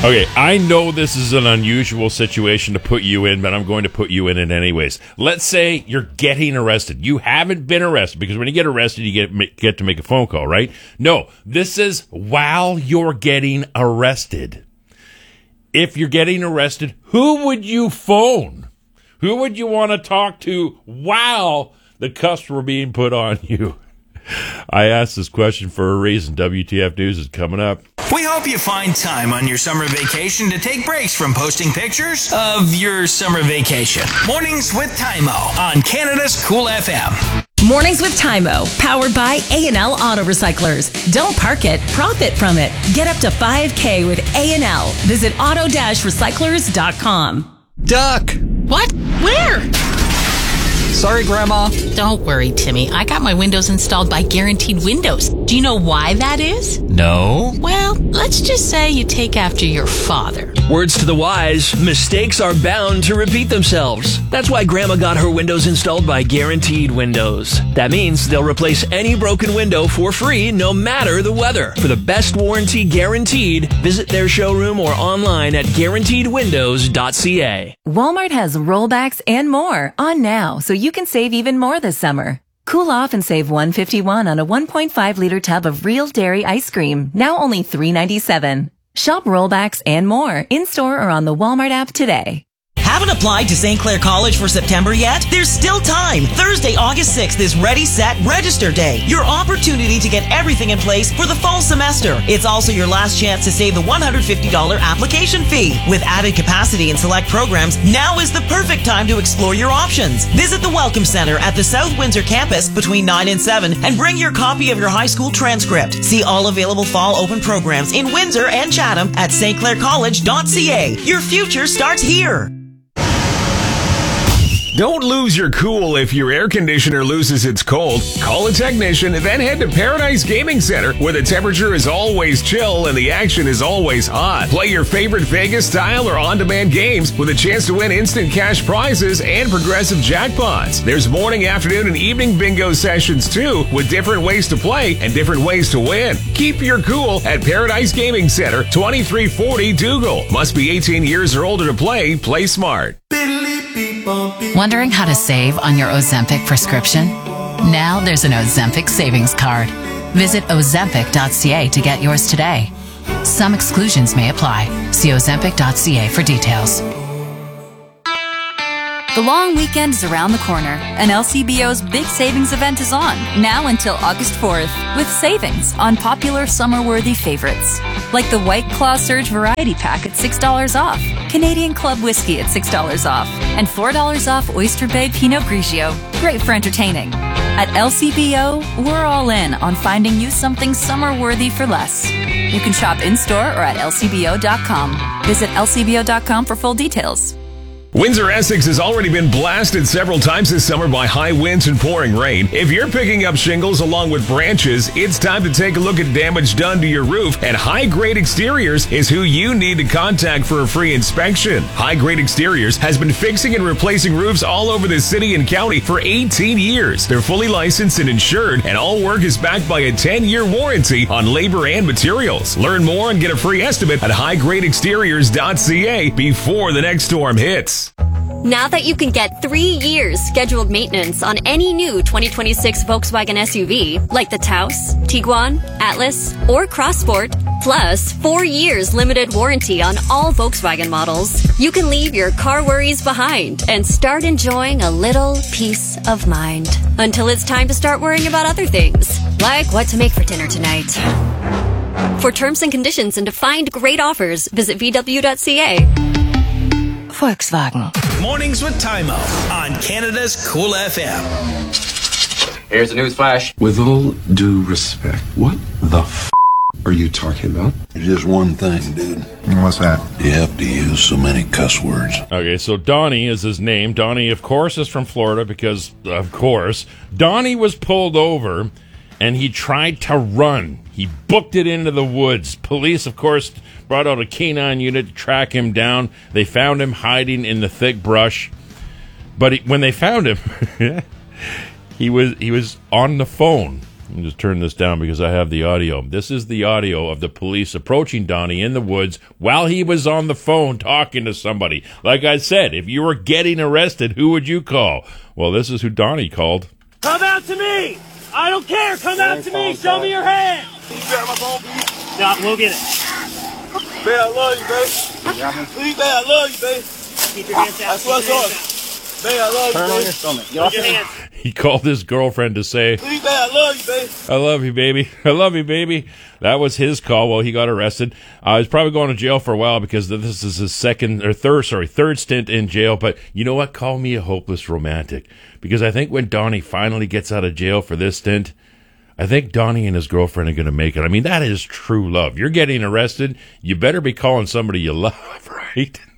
Okay, I know this is an unusual situation to put you in, but I'm going to put you in it anyways. Let's say you're getting arrested. You haven't been arrested, because when you get arrested, you get to make a phone call, right? No, this is while you're getting arrested. If you're getting arrested, who would you phone? Who would you want to talk to while the cuffs were being put on you? I asked this question for a reason. WTF News is coming up. We hope you find time on your summer vacation to take breaks from posting pictures of your summer vacation. Mornings with Tymo on Canada's Cool FM. Mornings with Tymo, powered by A&L Auto Recyclers. Don't park it, profit from it. Get up to $5,000 with A&L. Visit auto-recyclers.com. Duck! What? Where? Sorry, Grandma. Don't worry, Timmy. I got my windows installed by Guaranteed Windows. Do you know why that is? No. Well, let's just say you take after your father. Words to the wise, mistakes are bound to repeat themselves. That's why Grandma got her windows installed by Guaranteed Windows. That means they'll replace any broken window for free, no matter the weather. For the best warranty guaranteed, visit their showroom or online at guaranteedwindows.ca. Walmart has rollbacks and more on now, so you can save even more this summer. Cool off and save $151 on a 1.5-liter tub of real dairy ice cream, now only $3.97. Shop rollbacks and more in-store or on the Walmart app today. Haven't applied to St. Clair College for September yet? There's still time. Thursday, August 6th is Ready, Set, Register Day. Your opportunity to get everything in place for the fall semester. It's also your last chance to save the $150 application fee. With added capacity in select programs, now is the perfect time to explore your options. Visit the Welcome Center at the South Windsor campus between 9 and 7 and bring your copy of your high school transcript. See all available fall open programs in Windsor and Chatham at stclaircollege.ca. Your future starts here. Don't lose your cool if your air conditioner loses its cold. Call a technician, then head to Paradise Gaming Center, where the temperature is always chill and the action is always hot. Play your favorite Vegas-style or on-demand games with a chance to win instant cash prizes and progressive jackpots. There's morning, afternoon, and evening bingo sessions, too, with different ways to play and different ways to win. Keep your cool at Paradise Gaming Center, 2340 Dougal. Must be 18 years or older to play. Play smart. Wondering how to save on your Ozempic prescription? Now there's an Ozempic savings card. Visit ozempic.ca to get yours today. Some exclusions may apply. See ozempic.ca for details. The long weekend is around the corner, and LCBO's big savings event is on, now until August 4th, with savings on popular summer-worthy favorites, like the White Claw Surge Variety Pack at $6 off, Canadian Club Whiskey at $6 off, and $4 off Oyster Bay Pinot Grigio. Great for entertaining. At LCBO, we're all in on finding you something summer-worthy for less. You can shop in-store or at lcbo.com. Visit lcbo.com for full details. Windsor, Essex has already been blasted several times this summer by high winds and pouring rain. If you're picking up shingles along with branches, it's time to take a look at damage done to your roof, and High Grade Exteriors is who you need to contact for a free inspection. High Grade Exteriors has been fixing and replacing roofs all over the city and county for 18 years. They're fully licensed and insured, and all work is backed by a 10-year warranty on labor and materials. Learn more and get a free estimate at highgradeexteriors.ca before the next storm hits. Now that you can get 3 years scheduled maintenance on any new 2026 Volkswagen SUV, like the Taos, Tiguan, Atlas, or Crossport, plus 4 years limited warranty on all Volkswagen models, you can leave your car worries behind and start enjoying a little peace of mind. Until it's time to start worrying about other things, like what to make for dinner tonight. For terms and conditions and to find great offers, visit VW.ca. Volkswagen. Mornings with Tymo on Canada's Cool FM. Here's a news flash. With all due respect, what the f*** are you talking about? Just one thing, dude. What's that? You have to use so many cuss words. Okay, so Donnie is his name. Donnie, of course, is from Florida because, of course, Donnie was pulled over and he tried to run. He booked it into the woods. Police, of course, brought out a canine unit to track him down. They found him hiding in the thick brush. But when they found him, he was on the phone. Let me just turn this down because I have the audio. This is the audio of the police approaching Donnie in the woods while he was on the phone talking to somebody. Like I said, if you were getting arrested, who would you call? Well, this is who Donnie called. Come out to me! I don't care! Come out to me! Show me your hand! Can you grab my phone, please? No, we'll get it. Man, I love you, babe. Please, man, I love you, babe. Keep your hands out. That's what's on. Man, I love you, babe. Turn on your stomach. Get off your hands. He called his girlfriend to say, Please, man, I love you, babe. I love you, baby. I love you, baby. That was his call while he got arrested. He's probably going to jail for a while because this is his third stint in jail. But you know what? Call me a hopeless romantic. Because I think when Donnie finally gets out of jail for this stint, I think Donnie and his girlfriend are going to make it. I mean, that is true love. You're getting arrested. You better be calling somebody you love, right?